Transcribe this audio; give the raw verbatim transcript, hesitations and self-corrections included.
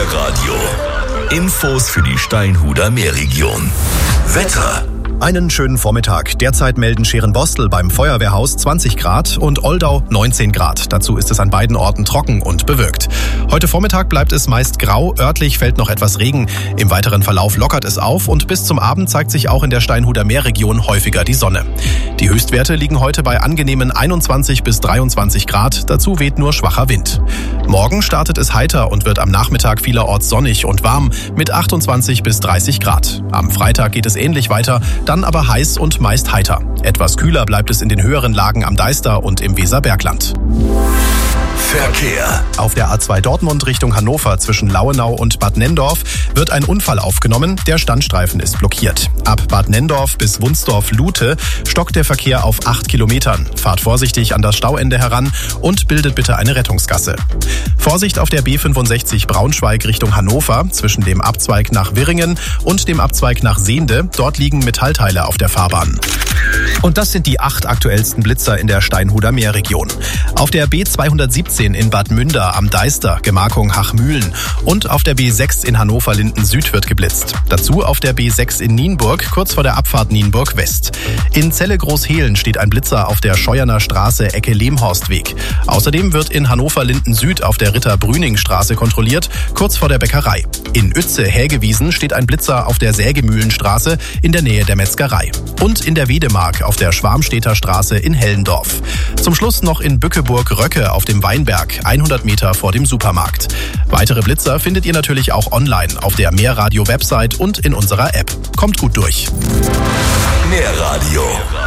Meerradio. Infos für die Steinhuder Meerregion. Wetter. Einen schönen Vormittag. Derzeit melden Scherenbostel beim Feuerwehrhaus zwanzig Grad und Oldau neunzehn Grad. Dazu ist es an beiden Orten trocken und bewölkt. Heute Vormittag bleibt es meist grau, örtlich fällt noch etwas Regen. Im weiteren Verlauf lockert es auf und bis zum Abend zeigt sich auch in der Steinhuder Meerregion häufiger die Sonne. Die Höchstwerte liegen heute bei angenehmen einundzwanzig bis dreiundzwanzig Grad. Dazu weht nur schwacher Wind. Morgen startet es heiter und wird am Nachmittag vielerorts sonnig und warm mit achtundzwanzig bis dreißig Grad. Am Freitag geht es ähnlich weiter, dann aber heiß und meist heiter. Etwas kühler bleibt es in den höheren Lagen am Deister und im Weserbergland. Verkehr. Auf der A zwei Dortmund Richtung Hannover zwischen Lauenau und Bad Nenndorf wird ein Unfall aufgenommen. Der Standstreifen ist blockiert. Ab Bad Nenndorf bis Wunsdorf-Lute stockt der Verkehr auf acht Kilometern. Fahrt vorsichtig an das Stauende heran und bildet bitte eine Rettungsgasse. Vorsicht auf der B fünfundsechzig Braunschweig Richtung Hannover zwischen dem Abzweig nach Wirringen und dem Abzweig nach Sehnde. Dort liegen Metallteile auf der Fahrbahn. Und das sind die acht aktuellsten Blitzer in der Steinhuder Meerregion. Auf der B zweihundertsiebzehn in Bad Münder am Deister, Gemarkung Hachmühlen. Und auf der B sechs in Hannover-Linden Süd wird geblitzt. Dazu auf der B sechs in Nienburg, kurz vor der Abfahrt Nienburg West. In Celle Großhehlen steht ein Blitzer auf der Scheuerner Straße Ecke Lehmhorstweg. Außerdem wird in Hannover-Linden Süd auf der Ritter-Brüning-Straße kontrolliert, kurz vor der Bäckerei. In Uetze-Hägewiesen steht ein Blitzer auf der Sägemühlenstraße in der Nähe der Metzgerei. Und in der Wedemark auf der Schwarmstedter Straße in Hellendorf. Zum Schluss noch in Bückeburg-Röcke auf dem Weinberg, hundert Meter vor dem Supermarkt. Weitere Blitzer findet ihr natürlich auch online auf der Meerradio-Website und in unserer App. Kommt gut durch. Meerradio.